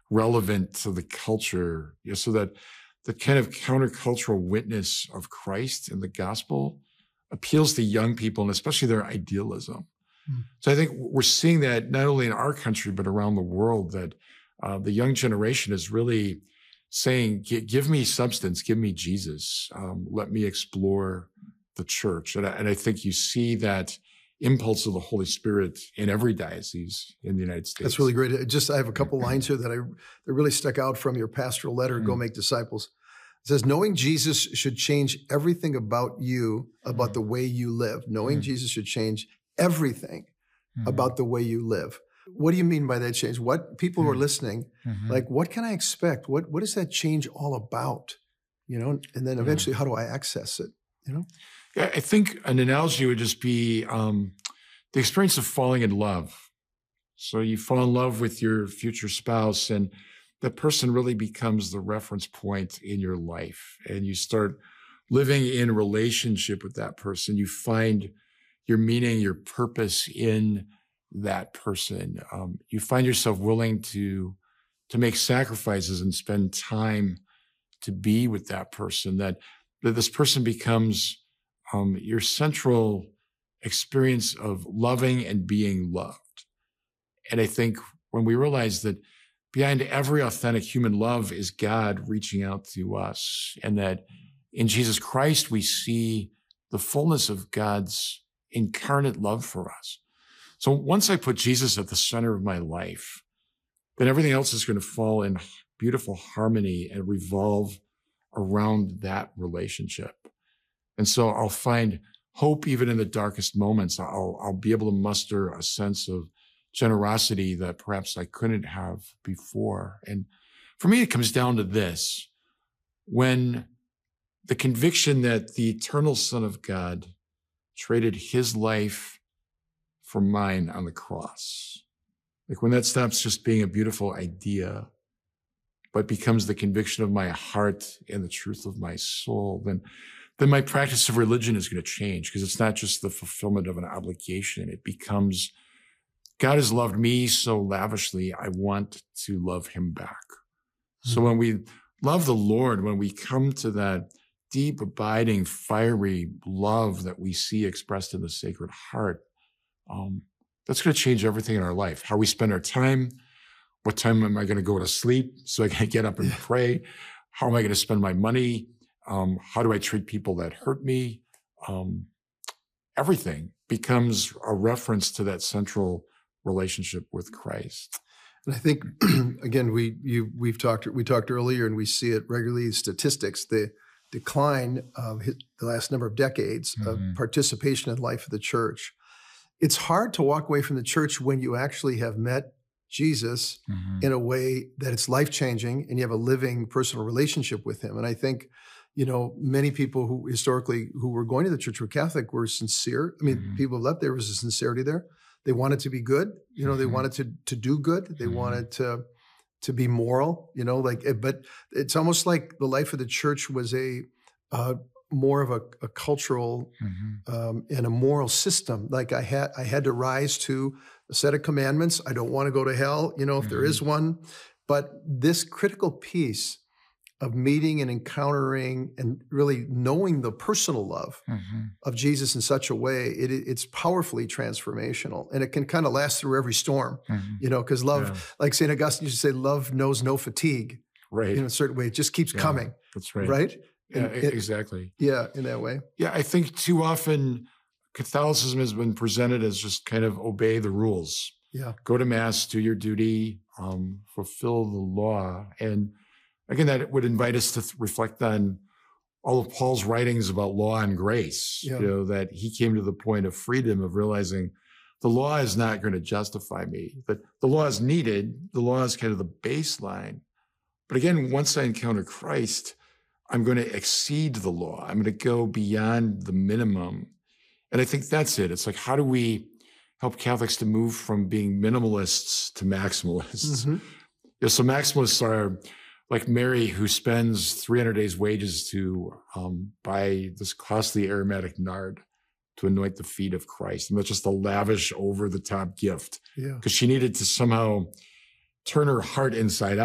relevant to the culture, so that the kind of countercultural witness of Christ and the gospel appeals to young people and especially their idealism. So I think we're seeing that not only in our country, but around the world, that the young generation is really saying, give me substance, give me Jesus. Let me explore the church. And I think you see that impulse of the Holy Spirit in every diocese in the United States. That's really great. I have a couple lines here that really stuck out from your pastoral letter, Go Make Disciples. It says, knowing Jesus should change everything about you, about the way you live. Knowing Jesus should change everything about the way you live. What do you mean by that change? What people who are listening, like, what can I expect? What is that change all about? And then eventually, how do I access it? Yeah, I think an analogy would just be the experience of falling in love. So you fall in love with your future spouse, and that person really becomes the reference point in your life. And you start living in relationship with that person. You find your meaning, your purpose in that person. You find yourself willing to make sacrifices and spend time to be with that person, that this person becomes your central experience of loving and being loved. And I think when we realize that behind every authentic human love is God reaching out to us, and that in Jesus Christ we see the fullness of God's incarnate love for us. So once I put Jesus at the center of my life, then everything else is going to fall in beautiful harmony and revolve around that relationship. And so I'll find hope even in the darkest moments. I'll be able to muster a sense of generosity that perhaps I couldn't have before. And for me, it comes down to this: when the conviction that the eternal Son of God traded his life for mine on the cross, like when that stops just being a beautiful idea, but becomes the conviction of my heart and the truth of my soul, then my practice of religion is going to change, because it's not just the fulfillment of an obligation. It becomes, God has loved me so lavishly, I want to love him back. So when we love the Lord, when we come to that deep, abiding, fiery love that we see expressed in the Sacred Heart, that's going to change everything in our life. How we spend our time, what time am I going to go to sleep so I can get up and pray? How am I going to spend my money? How do I treat people that hurt me? Everything becomes a reference to that central relationship with Christ. And I think, again, we talked earlier, and we see it regularly, statistics, the decline of the last number of decades of participation in the life of the church. It's hard to walk away from the church when you actually have met Jesus in a way that it's life-changing and you have a living personal relationship with him. And I think, many people who historically who were going to the church were Catholic were sincere. I mean, people have left, there was a sincerity there. They wanted to be good. They wanted to do good. They wanted to be moral, but it's almost like the life of the church was more of a cultural and a moral system. Like I had to rise to a set of commandments. I don't want to go to hell, if there is one. But this critical piece of meeting and encountering and really knowing the personal love of Jesus in such a way, it's powerfully transformational, and it can kind of last through every storm, because love, like St. Augustine used to say, love knows no fatigue, right? In a certain way, it just keeps coming. That's right. Right? Yeah, exactly. Yeah, in that way. Yeah, I think too often Catholicism has been presented as just kind of obey the rules. Yeah. Go to Mass, do your duty, fulfill the law. And again, that would invite us to reflect on all of Paul's writings about law and grace, that he came to the point of freedom, of realizing the law is not going to justify me, that the law is needed. The law is kind of the baseline. But again, once I encounter Christ, I'm going to exceed the law. I'm going to go beyond the minimum. And I think that's it. It's like, how do we help Catholics to move from being minimalists to maximalists? So maximalists are like Mary, who spends 300 days' wages to buy this costly aromatic nard to anoint the feet of Christ. And that's just a lavish, over-the-top gift. Because she needed to somehow turn her heart inside out.